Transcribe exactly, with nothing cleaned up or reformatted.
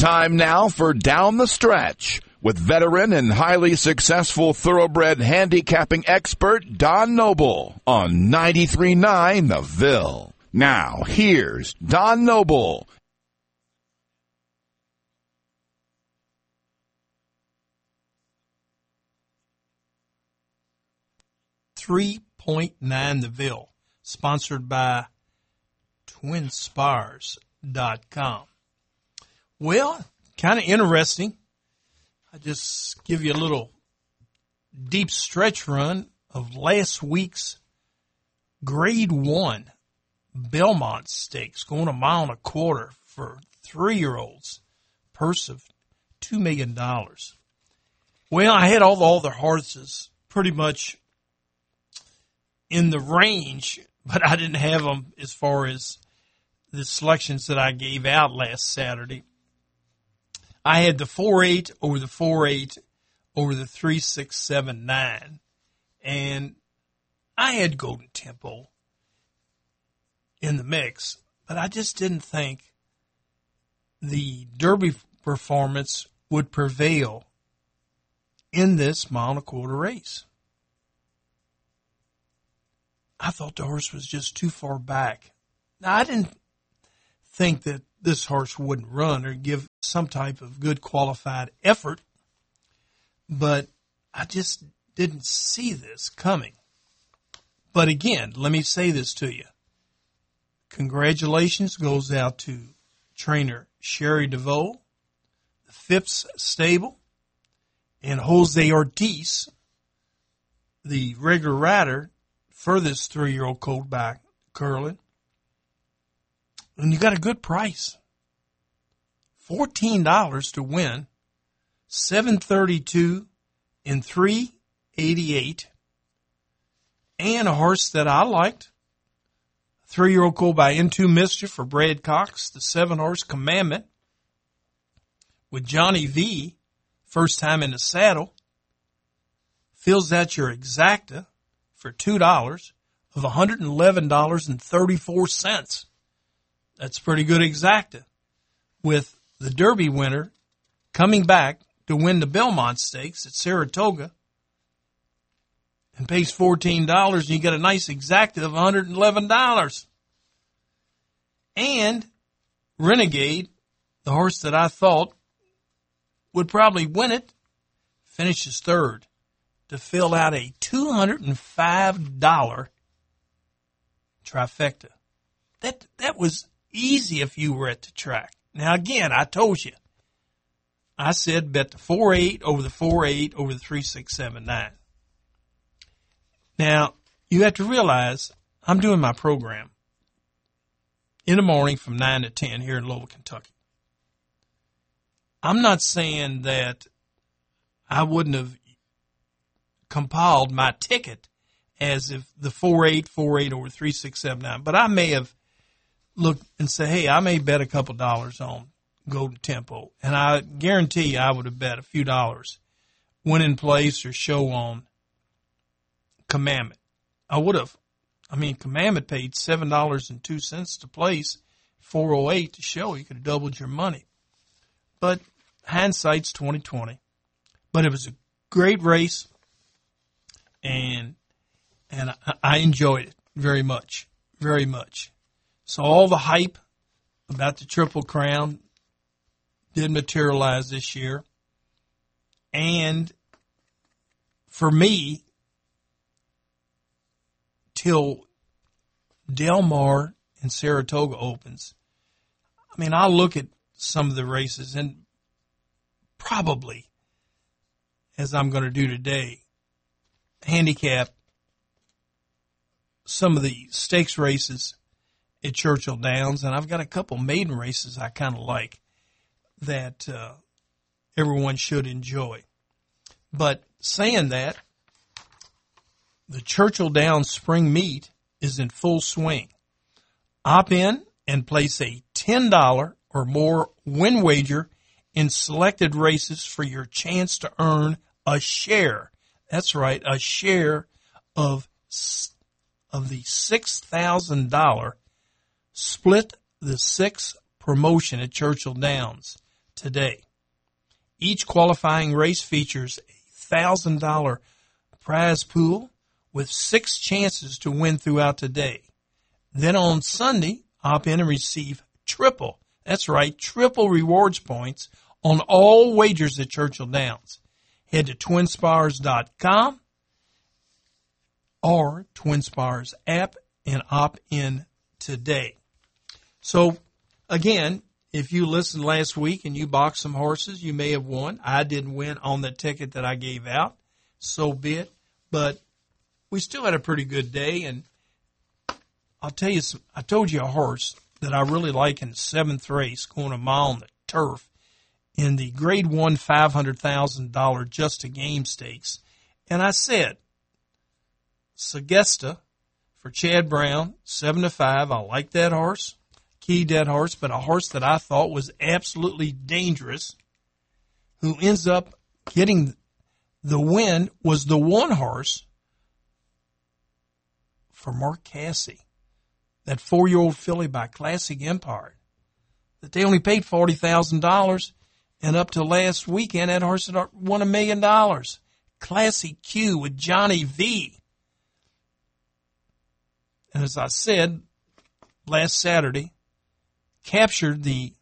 Time now for Down the Stretch with veteran and highly successful thoroughbred handicapping expert Don Noble on ninety-three point nine The Ville. Now, here's Don Noble. three point nine The Ville, sponsored by twin spires dot com. Well, kind of interesting. I just give you a little deep stretch run of last week's grade one Belmont Stakes, going a mile and a quarter for three-year-olds, purse of two million dollars. Well, I had all the other horses pretty much in the range, but I didn't have them as far as the selections that I gave out last Saturday. I had the four eight over the four eight over the three six seven nine, and I had Golden Tempo in the mix, but I just didn't think the Derby performance would prevail in this mile and a quarter race. I thought the horse was just too far back. Now, I didn't think that this horse wouldn't run or give some type of good qualified effort, but I just didn't see this coming. But again, let me say this to you. Congratulations goes out to trainer Sherry DeVoe, the Phipps stable, and Jose Ortiz, the regular rider for this three-year-old colt by Curlin. And you got a good price. fourteen dollars to win, seven thirty-two in three eighty-eight. And a horse that I liked, three-year-old colt by Into Mischief for Brad Cox, the seven-horse Commandment, with Johnny V, first time in the saddle, fills out your exacta for two dollars of one hundred eleven dollars and thirty-four cents. That's pretty good exacta, with the Derby winner coming back to win the Belmont Stakes at Saratoga and pays fourteen dollars, and you get a nice exacta of one hundred eleven dollars. And Renegade, the horse that I thought would probably win it, finishes third to fill out a two hundred five dollars trifecta. That that was easy if you were at the track. Now, again, I told you. I said bet the four eight over the four eight over the three six seven nine. Now, you have to realize I'm doing my program in the morning from nine to ten here in Louisville, Kentucky. I'm not saying that I wouldn't have compiled my ticket as if the four eight, four eight over three six seven nine, but I may have looked and said, hey, I may bet a couple dollars on Golden Tempo, and I guarantee you I would have bet a few dollars win in place or show on Commandment. I would have. I mean, Commandment paid seven dollars and two cents to place, four oh eight to show. You could have doubled your money. But hindsight's twenty twenty. But it was a great race, and and I, I enjoyed it very much, very much. So all the hype about the Triple Crown did materialize this year. And for me, till Del Mar and Saratoga opens, I mean, I look at some of the races and probably, as I'm going to do today, handicap some of the stakes races at Churchill Downs, and I've got a couple maiden races I kind of like that uh, everyone should enjoy. But saying that, the Churchill Downs Spring Meet is in full swing. Opt in and place a ten dollars or more win wager in selected races for your chance to earn a share. That's right, a share of, of the six thousand dollars Split the Six promotion at Churchill Downs today. Each qualifying race features a one thousand dollars prize pool with six chances to win throughout the day. Then on Sunday, opt in and receive triple, that's right, triple rewards points on all wagers at Churchill Downs. Head to twin spars dot com or TwinSpars app and opt in today. So, again, if you listened last week and you boxed some horses, you may have won. I didn't win on the ticket that I gave out. So be it. But we still had a pretty good day. And I'll tell you, some, I told you a horse that I really like in the seventh race, going a mile on the turf in the grade one five hundred thousand dollars just a game stakes. And I said, Sagesta for Chad Brown, seven to five. I like that horse. Key that horse, but a horse that I thought was absolutely dangerous, who ends up getting the win, was the one horse for Mark Casse, that four-year-old filly by Classic Empire, that they only paid forty thousand dollars, and up to last weekend, that horse had won a million dollars. Classic Q with Johnny V. And as I said last Saturday, captured the